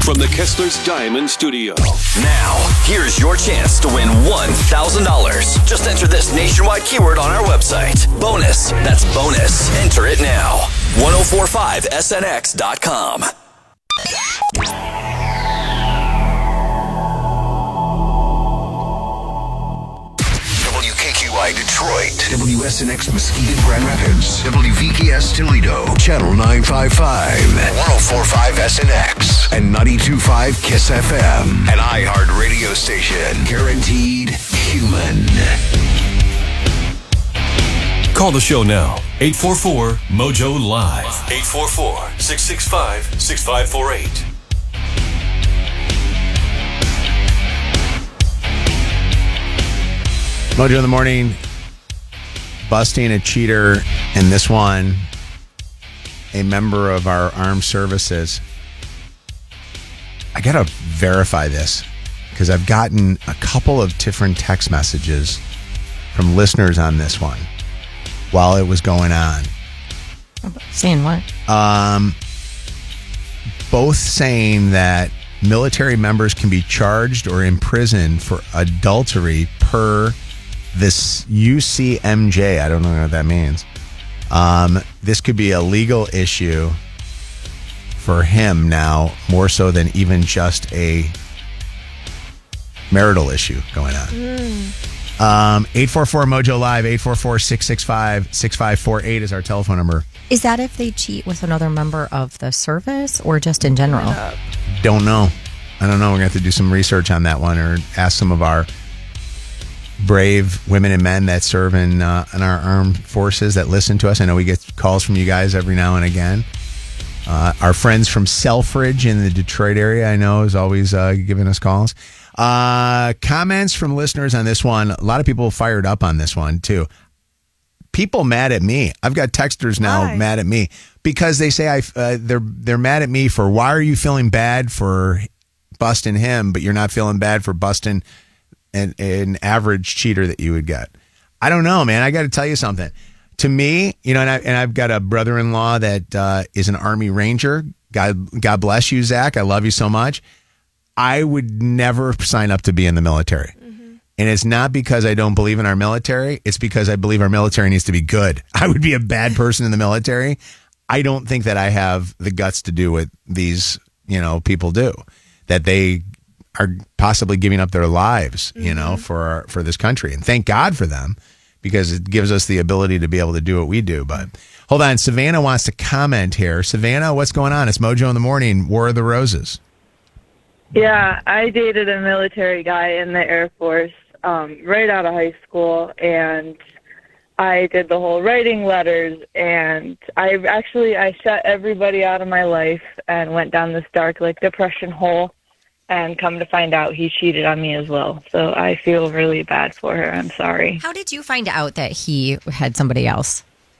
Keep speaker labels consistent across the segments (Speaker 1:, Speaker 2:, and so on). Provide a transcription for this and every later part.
Speaker 1: from the Kessler's Diamond Studio.
Speaker 2: Now, here's your chance to win $1,000. Just enter this nationwide keyword on our website. Bonus. That's bonus. Enter it now. 1045snx.com.
Speaker 3: WKQI Detroit, WSNX Mesquite, Grand Rapids, WVKS Toledo, Channel 955, 1045 SNX, and 92.5 KISS FM, an iHeart radio station, guaranteed human.
Speaker 1: Call the show now. 844-MOJO-LIVE. 844-665-6548.
Speaker 4: Mojo in the morning, busting a cheater, and this one, a member of our armed services. I got to verify this because I've gotten a couple of different text messages from listeners on this one while it was going on.
Speaker 5: Saying what?
Speaker 4: Both saying that military members can be charged or imprisoned for adultery per this UCMJ. I don't know what that means. This could be a legal issue for him now, more so than even just a marital issue going on. 844-MOJO-LIVE, 844-665-6548 is our telephone number.
Speaker 5: Is that if they cheat with another member of the service or just in general?
Speaker 4: Don't know. I don't know. We're going to have to do some research on that one or ask some of our brave women and men that serve in our armed forces that listen to us. I know we get calls from you guys every now and again. Our friends from Selfridge in the Detroit area, I know, is always giving us calls. Comments from listeners on this one. A lot of people fired up on this one, too. People mad at me. I've got texters now mad at me because they say they're mad at me for why are you feeling bad for busting him, but you're not feeling bad for busting an average cheater that you would get. I don't know, man. I got to tell you something. To me, you know, and I've got a brother-in-law that is an Army Ranger. God bless you, Zach. I love you so much. I would never sign up to be in the military. And it's not because I don't believe in our military. It's because I believe our military needs to be good. I would be a bad person in the military. I don't think that I have the guts to do what these, people do. That they are possibly giving up their lives, for this country. And thank God for them because it gives us the ability to be able to do what we do. But hold on. Savannah wants to comment here. Savannah, what's going on? It's Mojo in the Morning, War of the Roses.
Speaker 6: Yeah, I dated a military guy in the Air Force right out of high school, and I did the whole writing letters, and I shut everybody out of my life and went down this dark, depression hole, and come to find out he cheated on me as well. So I feel really bad for her. I'm sorry.
Speaker 5: How did you find out that he had somebody else?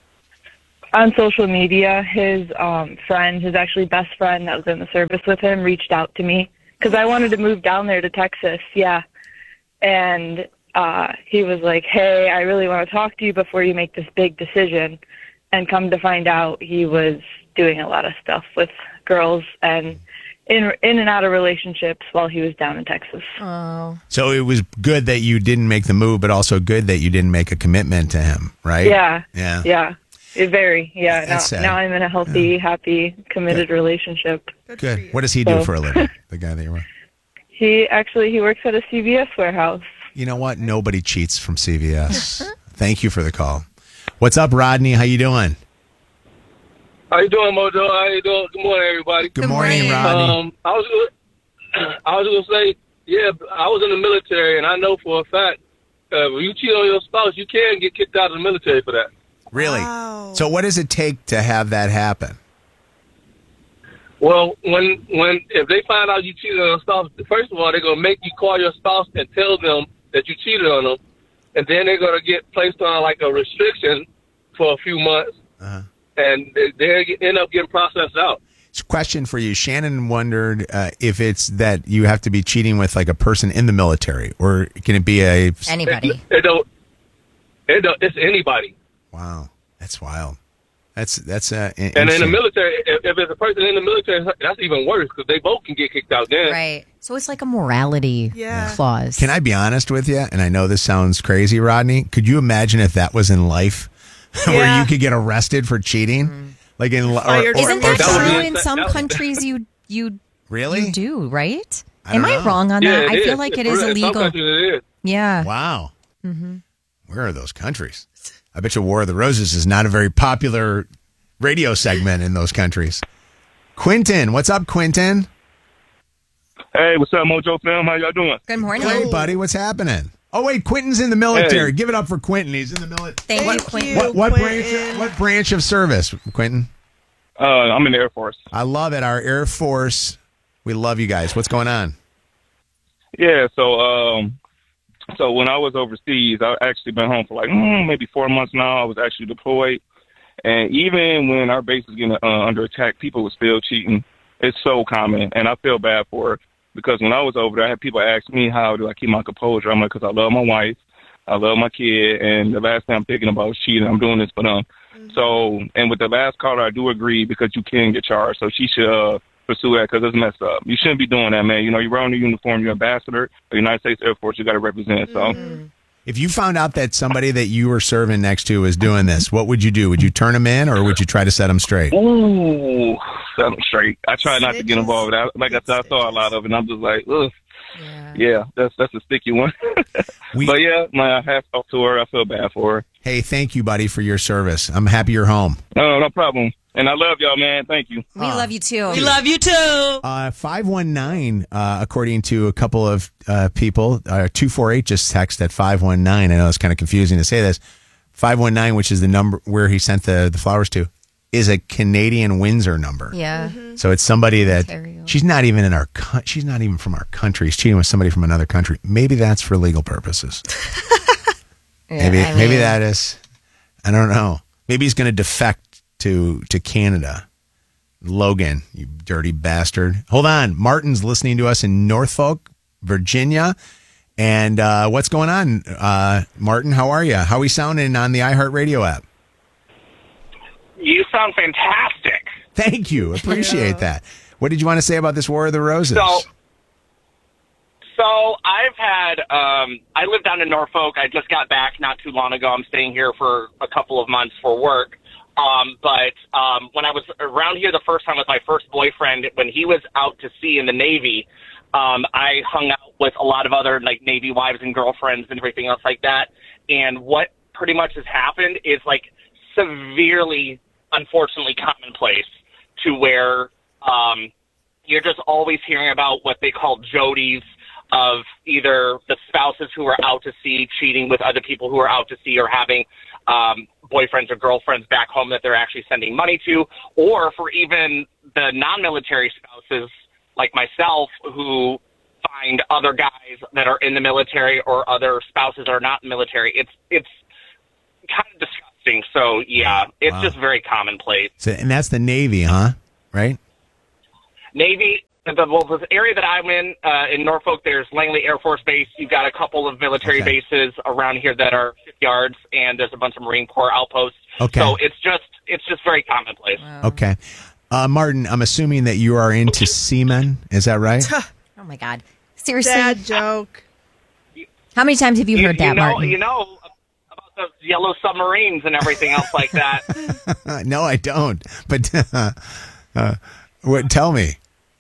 Speaker 6: On social media, his friend, his actually best friend that was in the service with him, reached out to me because I wanted to move down there to Texas. Yeah. And he was like, hey, I really want to talk to you before you make this big decision. And come to find out he was doing a lot of stuff with girls and in and out of relationships while he was down in Texas.
Speaker 5: Oh.
Speaker 4: So it was good that you didn't make the move, but also good that you didn't make a commitment to him, right?
Speaker 6: Yeah.
Speaker 4: Yeah.
Speaker 6: Yeah. Very. Yeah.
Speaker 4: That's sad.
Speaker 6: Now I'm in a healthy, happy, committed relationship.
Speaker 4: Good. What does he do for a living, the guy that you're with?
Speaker 6: He works at a CVS warehouse.
Speaker 4: You know what? Nobody cheats from CVS. Thank you for the call. What's up, Rodney? How you doing?
Speaker 7: How you doing, Mojo? How you doing? Good morning, everybody.
Speaker 4: Good morning, Rodney.
Speaker 7: I was gonna say, yeah, I was in the military, and I know for a fact, when you cheat on your spouse, you can get kicked out of the military for that.
Speaker 4: Really? Wow. So what does it take to have that happen?
Speaker 7: Well, if they find out you cheated on your spouse, first of all, they're gonna make you call your spouse and tell them that you cheated on them, and then they're gonna get placed on a restriction for a few months. And they end up getting processed out.
Speaker 4: It's a question for you. Shannon wondered if it's that you have to be cheating with a person in the military, or can it be
Speaker 5: anybody?
Speaker 7: It's anybody.
Speaker 4: Wow, that's wild. That's
Speaker 7: And in the military, if it's a person in the military, that's even worse because they both can get kicked out then.
Speaker 5: Right. So it's like a morality clause.
Speaker 4: Can I be honest with you? And I know this sounds crazy, Rodney. Could you imagine if that was in life, where you could get arrested for cheating? Like in
Speaker 5: Isn't that true in some countries? You
Speaker 4: really
Speaker 5: you do, right?
Speaker 4: Am
Speaker 5: I wrong on that? I feel like it is illegal.
Speaker 7: In some countries it is.
Speaker 5: Yeah.
Speaker 4: Wow. Mm-hmm. Where are those countries? I bet you War of the Roses is not a very popular radio segment in those countries. Quentin, what's up, Quentin?
Speaker 8: Hey, what's up, Mojo fam? How y'all doing?
Speaker 5: Good morning.
Speaker 4: Hey, buddy, what's happening? Oh, wait, Quentin's in the military.
Speaker 8: Hey.
Speaker 4: Give it up for Quentin. He's in the military.
Speaker 5: Thank you, Quentin.
Speaker 4: What branch of service, Quentin?
Speaker 8: I'm in the Air Force.
Speaker 4: I love it. Our Air Force. We love you guys. What's going on?
Speaker 8: Yeah, so when I was overseas, I actually been home for like maybe 4 months now. I was actually deployed. And even when our base was getting under attack, people were still cheating. It's so common, and I feel bad for it because when I was over there, I had people ask me, how do I keep my composure? I'm like, because I love my wife, I love my kid, and the last thing I'm thinking about is cheating. I'm doing this for them. So, and with the last caller, I do agree because you can get charged. So she should pursue that because it's messed up. You shouldn't be doing that, man. You know, you're wearing the uniform, you're ambassador of the United States Air Force, you got to represent. So,
Speaker 4: if you found out that somebody that you were serving next to was doing this, what would you do? Would you turn them in, or would you try to set them straight?
Speaker 8: Ooh, set them straight. I try not to get involved. Like I said, I saw a lot of it, and I'm just like, ugh. Yeah, that's a sticky one. But yeah, my hats off to her. I feel bad for her.
Speaker 4: Hey, thank you, buddy, for your service. I'm happy you're home.
Speaker 8: No problem. And I love y'all, man. Thank you.
Speaker 5: We love you too.
Speaker 9: We love you too.
Speaker 4: 519, according to a couple of people, 248 just text at 519. I know it's kind of confusing to say this. 519, which is the number where he sent the flowers to, is a Canadian Windsor number.
Speaker 5: Yeah.
Speaker 4: So it's somebody that
Speaker 5: Ontario.
Speaker 4: she's not even from our country. She's cheating with somebody from another country. Maybe that's for legal purposes. Maybe that is. I don't know. Maybe he's going to defect to Canada. Logan, you dirty bastard. Hold on. Martin's listening to us in Norfolk, Virginia. And what's going on? Martin, how are you? How are we sounding on the iHeartRadio app?
Speaker 10: You sound fantastic.
Speaker 4: Thank you. Appreciate that. What did you want to say about this War of the Roses?
Speaker 10: So I've had, I live down in Norfolk. I just got back not too long ago. I'm staying here for a couple of months for work. But when I was around here the first time with my first boyfriend, when he was out to sea in the Navy, I hung out with a lot of other like Navy wives and girlfriends and everything else like that. And what pretty much has happened is like severely, unfortunately, commonplace to where you're just always hearing about what they call Jodies of either the spouses who are out to sea cheating with other people who are out to sea or having boyfriends or girlfriends back home that they're actually sending money to, or for even the non-military spouses like myself who find other guys that are in the military or other spouses that are not military. It's kind of disgusting. So, yeah, it's just very commonplace.
Speaker 4: So, and that's the Navy, huh? Right?
Speaker 10: Navy. The area that I'm in Norfolk, there's Langley Air Force Base. You've got a couple of military bases around here that are 50 yards, and there's a bunch of Marine Corps outposts.
Speaker 4: Okay.
Speaker 10: So it's just very commonplace.
Speaker 5: Wow.
Speaker 4: Okay. Martin, I'm assuming that you are into seamen. Is that right?
Speaker 5: Oh, my God. Seriously?
Speaker 9: Dad joke.
Speaker 5: How many times have you heard that, Martin?
Speaker 10: You know about the yellow submarines and everything else like that.
Speaker 4: No, I don't. But tell me.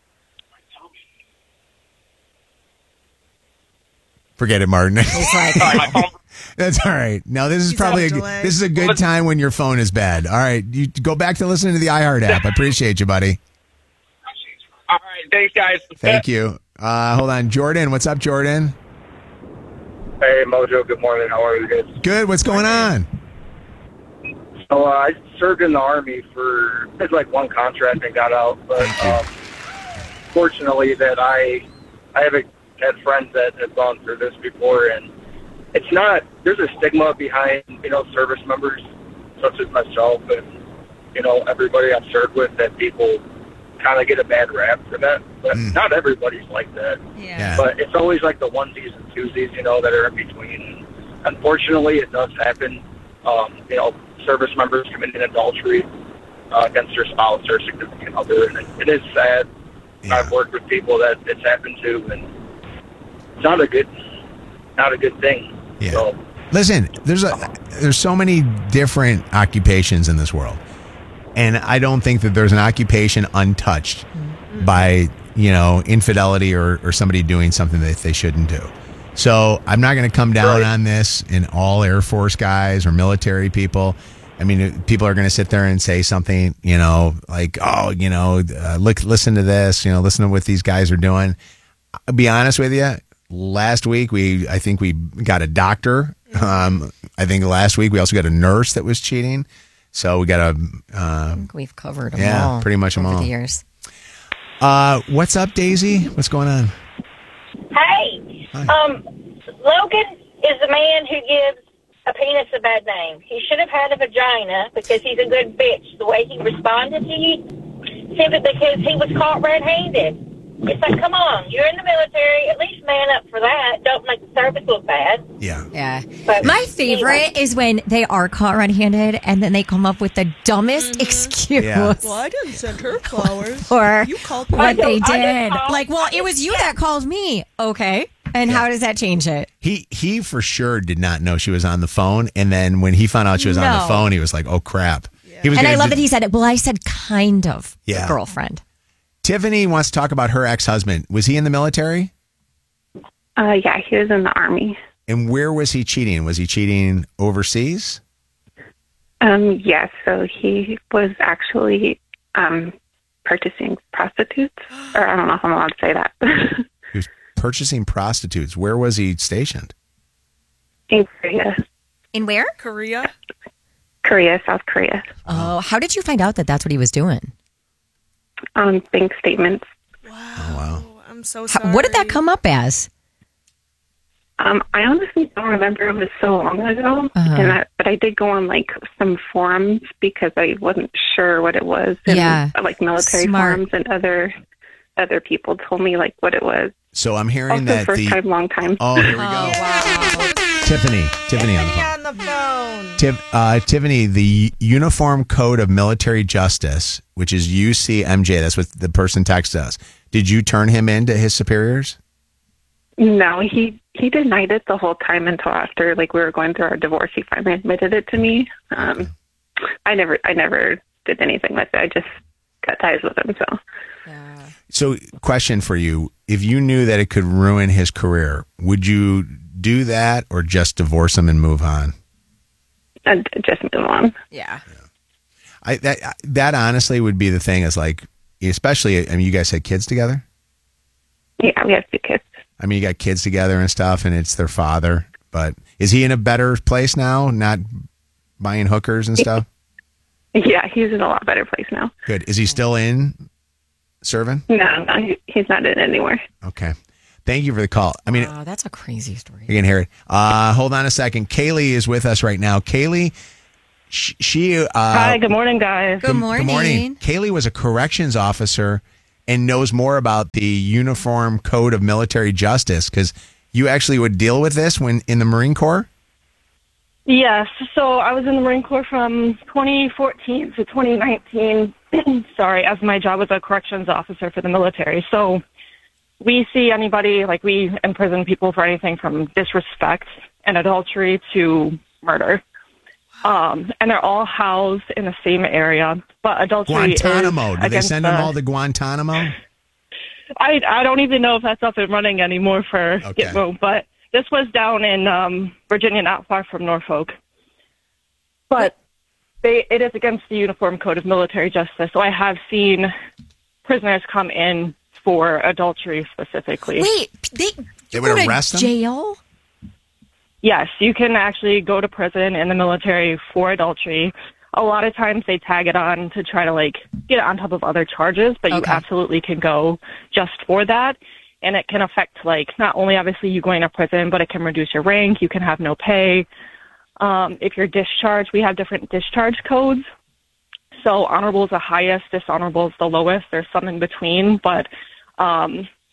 Speaker 4: Forget it, Martin.
Speaker 5: It's like,
Speaker 10: Sorry, my phone.
Speaker 4: That's all right. No, this is probably this is a good time when your phone is bad. All right, you go back to listening to the iHeart app. I appreciate you, buddy.
Speaker 10: All right, thanks, guys.
Speaker 4: Thank you. Hold on, Jordan. What's up, Jordan?
Speaker 11: Hey, Mojo. Good morning. How are you guys?
Speaker 4: Good. What's going on?
Speaker 11: So I served in the Army for it's like one contract and got out, but fortunately that I haven't had friends that have gone through this before, and it's not. There's a stigma behind service members such as myself and everybody I've served with that people kind of get a bad rap for that, but not everybody's like that.
Speaker 5: Yeah.
Speaker 11: But it's always like the onesies and twosies, that are in between. And unfortunately, it does happen. Service members committing adultery against their spouse or significant other. And it is sad.
Speaker 4: Yeah.
Speaker 11: I've worked with people that it's happened to, and it's not a good thing.
Speaker 4: Yeah.
Speaker 11: So,
Speaker 4: Listen, there's so many different occupations in this world, and I don't think that there's an occupation untouched by infidelity or somebody doing something that they shouldn't do. So I'm not going to come down on this in all Air Force guys or military people. I mean, people are going to sit there and say something, like, listen to this, listen to what these guys are doing. I'll be honest with you. Last week, I think we got a doctor. I think last week we also got a nurse that was cheating. So we got
Speaker 5: I think we've covered them all.
Speaker 4: Yeah, pretty much them
Speaker 5: over
Speaker 4: all.
Speaker 5: the years.
Speaker 4: What's up, Daisy? What's going on?
Speaker 12: Hey, Logan is the man who gives a penis a bad name. He should have had a vagina because he's a good bitch. The way he responded to you, simply because he was caught red-handed. It's like, come on, you're in the military. At least man up for that. Don't make the service look bad.
Speaker 5: Yeah.
Speaker 12: But
Speaker 5: my favorite
Speaker 12: anyway.
Speaker 5: is when they are caught red-handed and then they come up with the dumbest excuse.
Speaker 4: Yeah.
Speaker 9: Well, I didn't send her flowers.
Speaker 5: Or
Speaker 9: You called me.
Speaker 5: what they
Speaker 12: I
Speaker 5: did.
Speaker 12: didn't call.
Speaker 5: Like, well, it was you that called me. Okay. And how does that change it?
Speaker 4: He for sure did not know she was on the phone, and then when he found out she was on the
Speaker 5: No.
Speaker 4: phone, he was like, "Oh crap!" He was.
Speaker 5: And I
Speaker 4: gonna
Speaker 5: love
Speaker 4: do-
Speaker 5: that he said it. Well, I said kind of
Speaker 4: Yeah.
Speaker 5: girlfriend.
Speaker 4: Tiffany wants to talk about her ex-husband. Was he in the military?
Speaker 13: Yeah, he was in the Army.
Speaker 4: And where was he cheating? Was he cheating overseas?
Speaker 13: Yes, so he was actually purchasing prostitutes. Or I don't know if I'm allowed to say that.
Speaker 4: He was purchasing prostitutes. Where was he stationed?
Speaker 13: In Korea.
Speaker 5: In where?
Speaker 9: Korea?
Speaker 13: Korea, South Korea.
Speaker 5: Oh, how did you find out that that's what he was doing?
Speaker 13: Bank statements.
Speaker 4: Wow.
Speaker 9: I'm so sorry.
Speaker 5: What did that come up as?
Speaker 13: I honestly don't remember. It was so long ago. But I did go on like some forums because I wasn't sure what it was. And,
Speaker 5: Yeah.
Speaker 13: like military
Speaker 5: Smart.
Speaker 13: forums, and other people told me like what it was.
Speaker 4: So I'm hearing
Speaker 13: Also,
Speaker 4: that
Speaker 13: first time, long time.
Speaker 4: Oh, here we go. Tiffany on the phone. Tiffany, the Uniform Code of Military Justice, which is UCMJ, that's what the person texted us. Did you turn him into his superiors?
Speaker 13: No, he denied it the whole time until after like we were going through our divorce. He finally admitted it to me. I never did anything with it. I just cut ties with him.
Speaker 4: So, question for you: if you knew that it could ruin his career, would you do that or just divorce him and move on?
Speaker 13: And just move on.
Speaker 5: Yeah.
Speaker 4: That honestly would be the thing. Is like, especially. I mean, you guys had kids together.
Speaker 13: Yeah, we have 2 kids.
Speaker 4: I mean, you got kids together and stuff, and it's their father. But is he in a better place now? Not buying hookers and stuff.
Speaker 13: Yeah, he's in a lot better place now.
Speaker 4: Good. Is he still in serving?
Speaker 13: No, he's not in anywhere.
Speaker 4: Okay. Thank you for the call. I mean,
Speaker 5: Oh, that's a crazy story.
Speaker 4: you can hear it. Hold on a second. Kaylee is with us right now. Kaylee, she.
Speaker 14: Hi. Good morning, guys.
Speaker 5: Good morning.
Speaker 4: Good morning. Kaylee was a corrections officer and knows more about the Uniform Code of Military Justice because you actually would deal with this when in the Marine Corps.
Speaker 14: Yes. So I was in the Marine Corps from 2014 to 2019. Sorry, as my job was a corrections officer for the military. So we see anybody, like we imprison people for anything from disrespect and adultery to murder. And they're all housed in the same area. But adultery
Speaker 4: Guantanamo.
Speaker 14: is
Speaker 4: Do they send them
Speaker 14: against
Speaker 4: all to Guantanamo?
Speaker 14: I don't even know if that's up and running anymore for Gitmo, but this was down in Virginia, not far from Norfolk. But it is against the Uniform Code of Military Justice. So I have seen prisoners come in for adultery specifically.
Speaker 5: Wait,
Speaker 4: They would arrest them?
Speaker 5: Jail?
Speaker 14: Yes, you can actually go to prison in the military for adultery. A lot of times they tag it on to try to like get it on top of other charges, but you absolutely can go just for that. And it can affect like not only obviously you going to prison, but it can reduce your rank. You can have no pay. If you're discharged, we have different discharge codes. So honorable is the highest, dishonorable is the lowest. There's some in between, but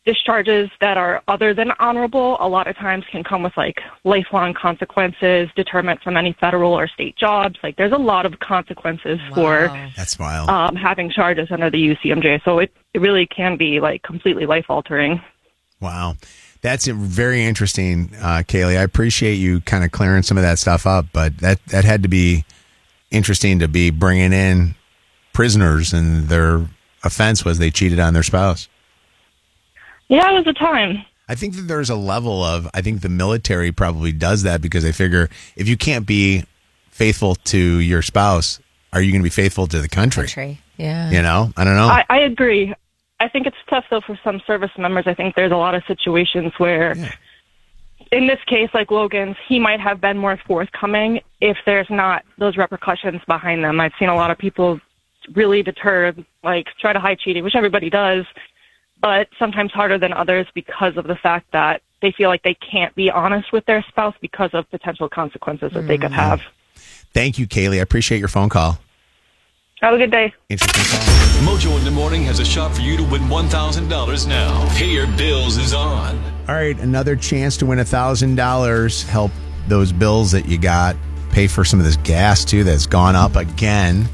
Speaker 14: discharges that are other than honorable a lot of times can come with like lifelong consequences, deterrent from any federal or state jobs. Like there's a lot of consequences for
Speaker 4: That's wild.
Speaker 14: having charges under the UCMJ. So it really can be like completely life altering.
Speaker 4: Wow. That's very interesting, Kaylee. I appreciate you kind of clearing some of that stuff up, but that had to be interesting to be bringing in prisoners and their offense was they cheated on their spouse.
Speaker 14: Yeah, it was a time.
Speaker 4: I think that there's a level of, I think the military probably does that because they figure if you can't be faithful to your spouse, are you going to be faithful to the country?
Speaker 5: Yeah.
Speaker 4: You know, I don't know.
Speaker 14: I agree. I think it's tough, though, for some service members. I think there's a lot of situations where, in this case, like Logan's, he might have been more forthcoming if there's not those repercussions behind them. I've seen a lot of people really deterred, like try to hide cheating, which everybody does, but sometimes harder than others because of the fact that they feel like they can't be honest with their spouse because of potential consequences that they could have.
Speaker 4: Thank you, Kaylee. I appreciate your phone call.
Speaker 14: Have a good day.
Speaker 4: Interesting call.
Speaker 1: Mojo in the Morning has a shot for you to win $1,000 now. Pay Your Bills is on.
Speaker 4: All right, another chance to win $1,000. Help those bills that you got. Pay for some of this gas, too, that's gone up again.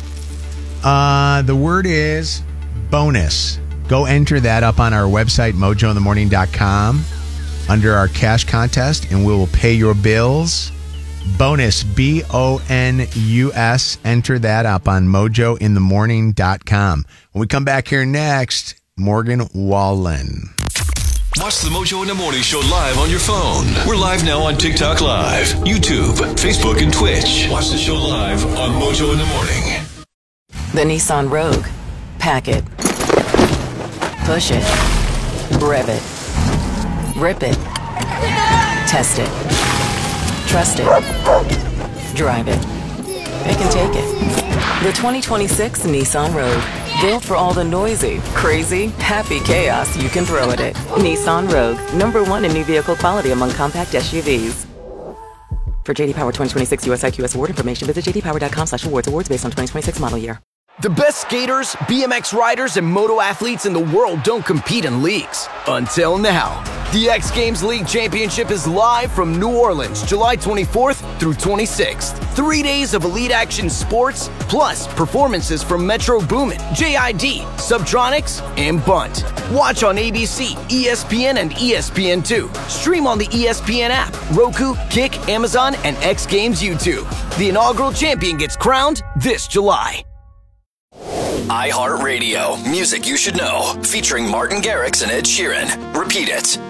Speaker 4: The word is bonus. Go enter that up on our website, mojointhemorning.com, under our cash contest, and we will pay your bills. Bonus, BONUS. Enter that up on mojointhemorning.com. When we come back here next, Morgan Wallen.
Speaker 1: Watch the Mojo in the Morning show live on your phone. We're live now on TikTok Live, YouTube, Facebook, and Twitch. Watch the show live on Mojo in the Morning.
Speaker 15: The Nissan Rogue. Pack it. Push it. Rev it. Rip it. Test it. Trust it. Drive it. Pick and take it. The 2026 Nissan Rogue. Built for all the noisy, crazy, happy chaos you can throw at it. Nissan Rogue. #1 in new vehicle quality among compact SUVs. For JD Power 2026 US IQS award information, visit jdpower.com/awards. Awards based on 2026 model year.
Speaker 16: The best skaters, BMX riders, and moto athletes in the world don't compete in leagues. Until now. The X Games League Championship is live from New Orleans, July 24th through 26th. 3 days of elite action sports, plus performances from Metro Boomin, JID, Subtronics, and Bunt. Watch on ABC, ESPN, and ESPN2. Stream on the ESPN app, Roku, Kick, Amazon, and X Games YouTube. The inaugural champion gets crowned this July.
Speaker 2: iHeartRadio. Music you should know. Featuring Martin Garrix and Ed Sheeran. Repeat it.